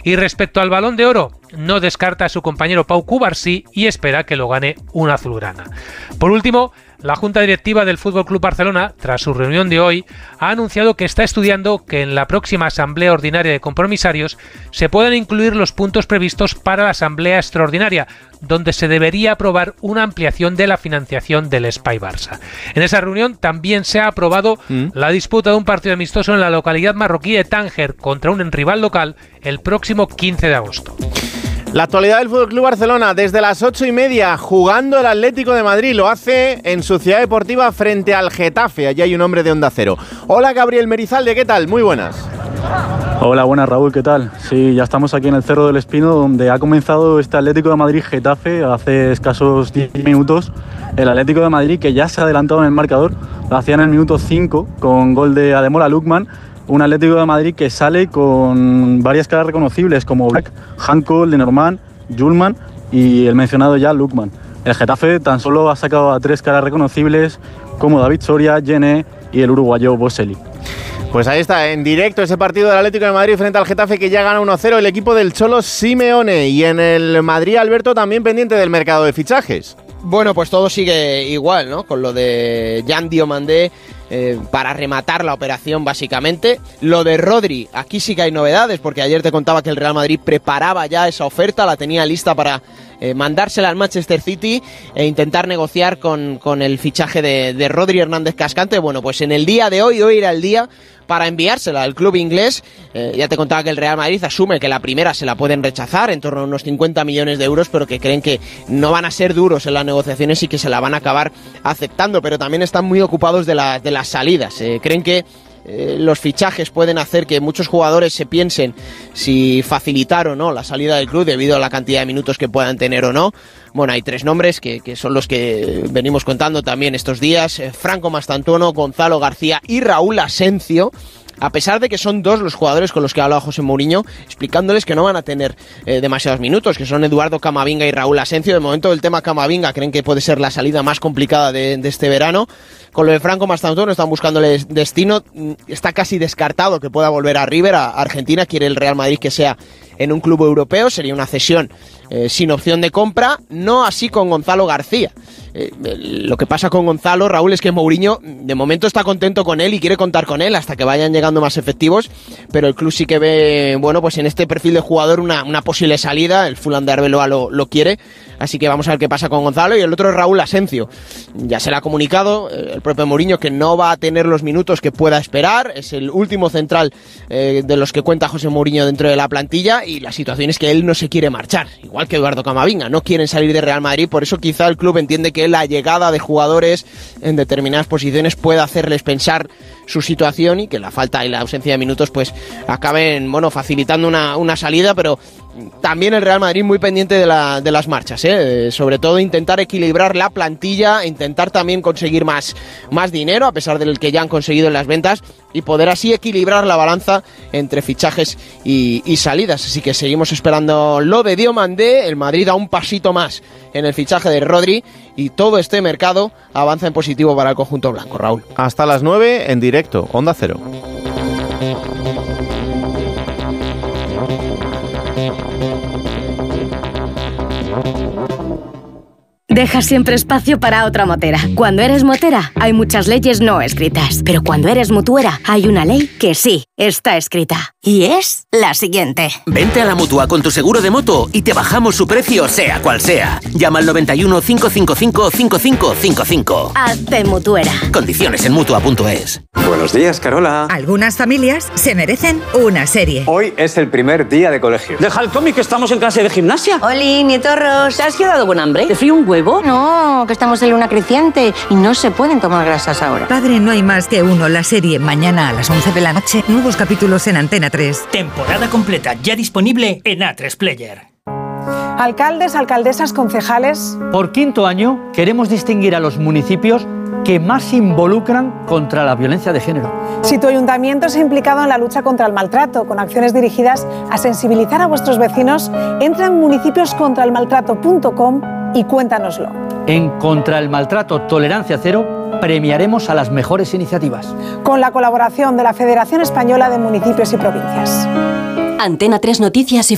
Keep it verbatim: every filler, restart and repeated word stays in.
Y respecto al Balón de Oro, no descarta a su compañero Pau Cubarsí y espera que lo gane un azulgrana. Por último, la Junta Directiva del F C Barcelona, tras su reunión de hoy, ha anunciado que está estudiando que en la próxima Asamblea Ordinaria de Compromisarios se puedan incluir los puntos previstos para la Asamblea Extraordinaria, donde se debería aprobar una ampliación de la financiación del Espai Barça. En esa reunión también se ha aprobado ¿Mm? la disputa de un partido amistoso en la localidad marroquí de Tánger contra un rival local el próximo quince de agosto. La actualidad del F C Barcelona desde las ocho y media, jugando el Atlético de Madrid. Lo hace en su ciudad deportiva frente al Getafe. Allí hay un hombre de Onda Cero. Hola, Gabriel Merizalde, ¿qué tal? Muy buenas. Hola, buenas, Raúl, ¿qué tal? Sí, ya estamos aquí en el Cerro del Espino, donde ha comenzado este Atlético de Madrid-Getafe hace escasos diez minutos. El Atlético de Madrid, que ya se ha adelantado en el marcador, lo hacía en el minuto cinco con gol de Ademola Lookman. Un Atlético de Madrid que sale con varias caras reconocibles como Black, Hanko, Lenormand, Julman y el mencionado ya Lookman. El Getafe tan solo ha sacado a tres caras reconocibles como David Soria, Yené y el uruguayo Boselli. Pues ahí está, en directo ese partido del Atlético de Madrid frente al Getafe, que ya gana uno a cero el equipo del Cholo Simeone. Y en el Madrid, Alberto, también pendiente del mercado de fichajes. Bueno, pues todo sigue igual, ¿no? Con lo de Jan Diomandé eh, para rematar la operación, básicamente. Lo de Rodri, aquí sí que hay novedades, porque ayer te contaba que el Real Madrid preparaba ya esa oferta, la tenía lista para eh, mandársela al Manchester City e intentar negociar con, con el fichaje de, de Rodri Hernández Cascante. Bueno, pues en el día de hoy, hoy era el día para enviársela al club inglés. Eh, ya te contaba que el Real Madrid asume que la primera se la pueden rechazar, en torno a unos cincuenta millones de euros, pero que creen que no van a ser duros en las negociaciones y que se la van a acabar aceptando, pero también están muy ocupados de, la, de las salidas. Eh, creen que eh, los fichajes pueden hacer que muchos jugadores se piensen si facilitar o no la salida del club debido a la cantidad de minutos que puedan tener o no. Bueno, hay tres nombres que, que son los que venimos contando también estos días: eh, Franco Mastantuono, Gonzalo García y Raúl Asencio. A pesar de que son dos los jugadores con los que ha hablado José Mourinho, explicándoles que no van a tener eh, demasiados minutos, que son Eduardo Camavinga y Raúl Asencio. De momento, el tema Camavinga creen que puede ser la salida más complicada de, de este verano. Con lo de Franco Mastantuono están buscándole destino. Está casi descartado que pueda volver a River, a Argentina. Quiere el Real Madrid que sea en un club europeo, sería una cesión eh, sin opción de compra. No así con Gonzalo García. Eh, lo que pasa con Gonzalo, Raúl, es que Mourinho de momento está contento con él y quiere contar con él hasta que vayan llegando más efectivos, pero el club sí que ve, bueno, pues en este perfil de jugador una, una posible salida. El Fulham de Arbeloa lo, lo quiere, así que vamos a ver qué pasa con Gonzalo. Y el otro es Raúl Asencio. Ya se le ha comunicado eh, el propio Mourinho que no va a tener los minutos que pueda esperar. Es el último central eh, de los que cuenta José Mourinho dentro de la plantilla, y la situación es que él no se quiere marchar, igual que Eduardo Camavinga. No quieren salir de Real Madrid, por eso quizá el club entiende que la llegada de jugadores en determinadas posiciones puede hacerles pensar su situación y que la falta y la ausencia de minutos pues acaben, bueno, facilitando una, una salida. Pero también el Real Madrid muy pendiente de, la, de las marchas, ¿eh? Sobre todo intentar equilibrar la plantilla, intentar también conseguir más, más dinero a pesar del que ya han conseguido en las ventas, y poder así equilibrar la balanza entre fichajes y, y salidas. Así que seguimos esperando lo de Diomandé. El Madrid da un pasito más en el fichaje de Rodri y todo este mercado avanza en positivo para el conjunto blanco, Raúl. Hasta las nueve en directo, Onda Cero. Deja siempre espacio para otra motera. Cuando eres motera, hay muchas leyes no escritas. Pero cuando eres mutuera, hay una ley que sí está escrita. Y es la siguiente. Vente a la Mutua con tu seguro de moto y te bajamos su precio, sea cual sea. Llama al noventa y uno, cinco cinco cinco, cinco cinco cinco cinco. Hazte mutuera. Condiciones en Mutua punto es. Buenos días, Carola. Algunas familias se merecen una serie. Hoy es el primer día de colegio. Deja el cómic, que estamos en clase de gimnasia. Oli, nietorros, ¿te has quedado con hambre? ¿Te frío un huevo? No, que estamos en luna creciente y no se pueden tomar grasas ahora. Padre, no hay más que uno. La serie mañana a las once de la noche. Nuevos capítulos en Antena tres. Temporada completa ya disponible en A tres Player. Alcaldes, alcaldesas, concejales. Por quinto año queremos distinguir a los municipios que más se involucran contra la violencia de género. Si tu ayuntamiento se ha implicado en la lucha contra el maltrato, con acciones dirigidas a sensibilizar a vuestros vecinos, entra en municipios contra el maltrato punto com y cuéntanoslo. En Contra el Maltrato Tolerancia Cero premiaremos a las mejores iniciativas. Con la colaboración de la Federación Española de Municipios y Provincias. Antena tres Noticias y